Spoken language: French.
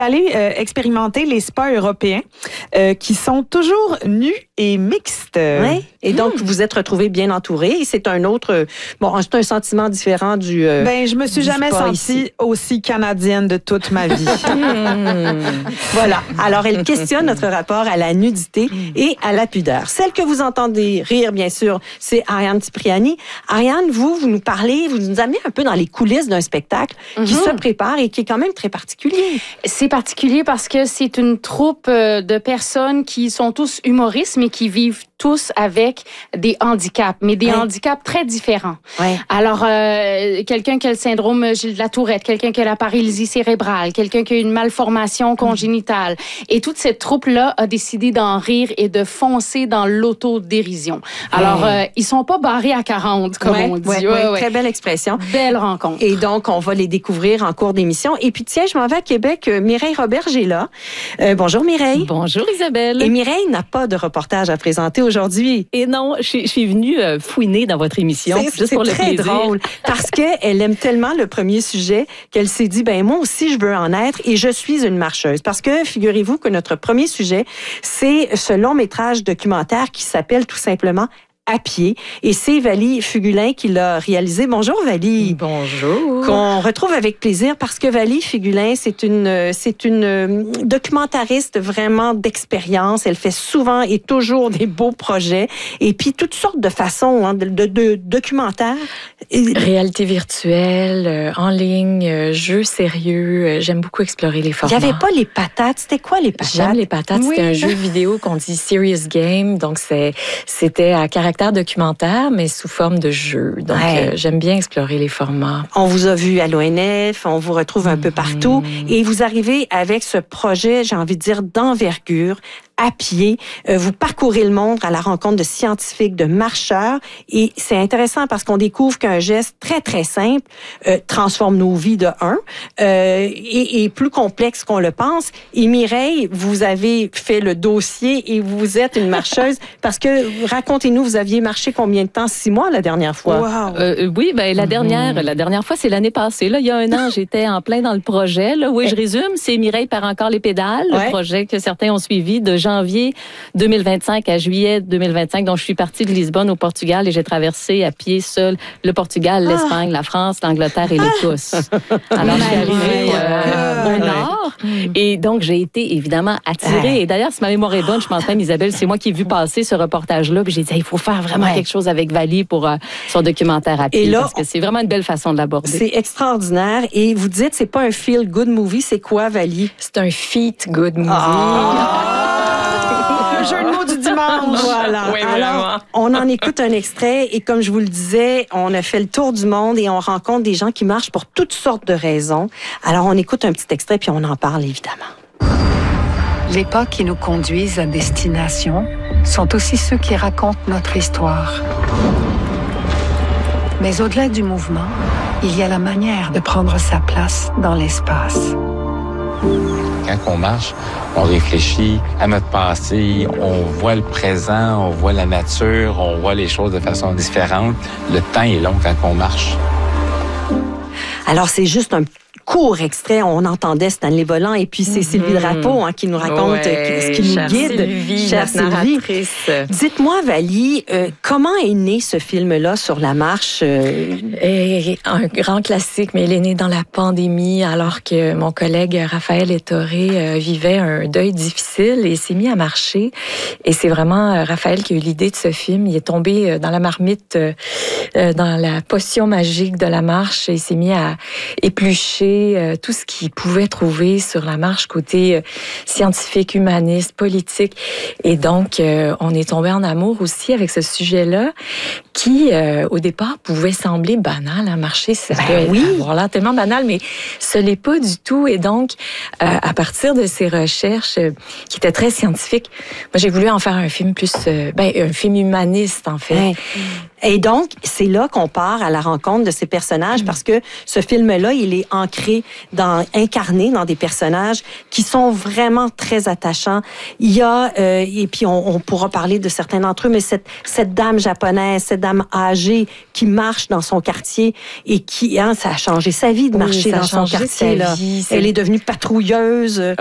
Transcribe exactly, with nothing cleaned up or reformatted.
aller euh, expérimenter les spas européens euh, qui sont toujours nus et mixtes. Oui. Et donc, mmh. vous êtes retrouvés bien entourés. C'est un autre... Bon, c'est un sentiment différent du euh, Ben, je me suis jamais sentie ici. aussi canadienne de toute ma vie. mmh. Voilà. Alors, elle questionne notre rapport à la nudité et à la pudeur. Celle que vous entendez rire, bien sûr, c'est Ariane Cipriani. Ariane, vous, vous nous parlez, vous nous amenez un peu dans les coulisses d'un spectacle mmh. qui se prépare et qui est quand même très particulier. C'est particulier parce que c'est une troupe de personnes qui sont tous humoristes, mais qui vivent tous avec des handicaps, mais des ouais. handicaps très différents. Ouais. Alors, euh, quelqu'un qui a le syndrome Gilles de la Tourette, quelqu'un qui a la paralysie cérébrale, quelqu'un qui a une malformation congénitale. Mmh. Et toute cette troupe-là a décidé d'en rire et de foncer dans l'autodérision. Alors, ouais. euh, ils sont pas barrés à quarante, comme ouais, on dit. Ouais, ouais, ouais. Très belle expression. Belle rencontre. Et donc, on va les découvrir en cours d'émission. Et puis, tiens, je m'en vais à Québec. Mireille Roberge est là. Euh, bonjour, Mireille. Bonjour, Isabelle. Et Mireille n'a pas de reportage à présenter aujourd'hui. Et non, je, je suis venue euh, fouiner dans votre émission c'est, juste c'est pour le très plaisir. Drôle parce qu'elle aime tellement le premier sujet qu'elle s'est dit, ben moi aussi, je veux en être et je suis une marcheuse. Parce que, figurez-vous que notre premier sujet, c'est ce long métrage documentaire qui s'appelle tout simplement À pied. Et c'est Valie Fugulin qui l'a réalisé. Bonjour, Valie. Bonjour. Qu'on retrouve avec plaisir parce que Valie Fugulin, c'est une, c'est une documentariste vraiment d'expérience. Elle fait souvent et toujours des beaux projets. Et puis, toutes sortes de façons hein, de, de, de documentaires. Réalité virtuelle, euh, en ligne, euh, jeux sérieux. Euh, j'aime beaucoup explorer les formats. Il n'y avait pas les patates. C'était quoi les patates? J'aime les patates. Oui. C'était un jeu vidéo qu'on dit Serious Game. Donc, c'est, c'était à caractère documentaire, mais sous forme de jeu. Donc, ouais. euh, j'aime bien explorer les formats. On vous a vu à l'O N F, on vous retrouve un mmh. peu partout. Et vous arrivez avec ce projet, j'ai envie de dire, d'envergure, à pied. Euh, vous parcourez le monde à la rencontre de scientifiques, de marcheurs. Et c'est intéressant parce qu'on découvre qu'un geste très, très simple euh, transforme nos vies de un euh, et, et plus complexe qu'on le pense. Et Mireille, vous avez fait le dossier et vous êtes une marcheuse parce que, racontez-nous, vous aviez marché combien de temps? Six mois la dernière fois? Wow. Euh, oui, ben la dernière, mmh. la dernière fois, c'est l'année passée. Là, il y a un an, j'étais en plein dans le projet. Là, oui, je résume, c'est Mireille perd encore les pédales, ouais. le projet que certains ont suivi de janvier deux mille vingt-cinq à juillet deux mille vingt-cinq. Donc, je suis partie de Lisbonne au Portugal et j'ai traversé à pied seul le Portugal, ah. l'Espagne, la France, l'Angleterre et l'Écosse. Alors, je suis arrivée euh, au nord et donc j'ai été évidemment attirée. Et d'ailleurs, si ma mémoire est bonne, je pense même, Isabelle, c'est moi qui ai vu passer ce reportage-là. Puis j'ai dit, il faut faire vraiment ouais. quelque chose avec Valie pour euh, son documentaire à pied. Et là, parce que c'est vraiment une belle façon de l'aborder. C'est extraordinaire. Et vous dites, c'est pas un feel-good movie. C'est quoi, Valie? C'est un feat-good movie. Ah. Le jeu de mots du dimanche. Voilà. Oui, alors, on en écoute un extrait et comme je vous le disais, on a fait le tour du monde et on rencontre des gens qui marchent pour toutes sortes de raisons. Alors, on écoute un petit extrait puis on en parle évidemment. Les pas qui nous conduisent à destination sont aussi ceux qui racontent notre histoire. Mais au-delà du mouvement, il y a la manière de prendre sa place dans l'espace. Quand on marche, on réfléchit à notre passé, on voit le présent, on voit la nature, on voit les choses de façon différente. Le temps est long quand on marche. Alors, c'est juste un court extrait, on entendait Stanley Volant et puis c'est Sylvie Drapeau hein, qui nous raconte ouais, ce qui nous guide. Sylvie, chère Sylvie. Dites-moi, Valie, euh, comment est né ce film-là sur la marche? Euh... Et un grand classique, mais il est né dans la pandémie alors que mon collègue Raphaël Ettoré euh, vivait un deuil difficile et s'est mis à marcher. Et c'est vraiment euh, Raphaël qui a eu l'idée de ce film. Il est tombé euh, dans la marmite, euh, dans la potion magique de la marche et il s'est mis à éplucher euh, tout ce qu'il pouvait trouver sur la marche côté euh, scientifique, humaniste, politique. Et donc, euh, on est tombé en amour aussi avec ce sujet-là qui, euh, au départ, pouvait sembler banal à marcher. Ça ben peut oui. avoir l'air tellement banal, mais ce l'est pas du tout. Et donc, euh, à partir de ces recherches euh, qui étaient très scientifiques, moi, j'ai voulu en faire un film plus... Euh, ben, un film humaniste, en fait. Ouais. Et donc, c'est là qu'on part à la rencontre de ces personnages, mmh. parce que ce film-là, il est ancré, dans, incarné dans des personnages qui sont vraiment très attachants. Il y a, euh, et puis on, on pourra parler de certains d'entre eux, mais cette, cette dame japonaise, cette dame âgée qui marche dans son quartier et qui, hein, ça a changé sa vie de marcher oui, dans son quartier. Là. Vie, Elle est devenue patrouilleuse.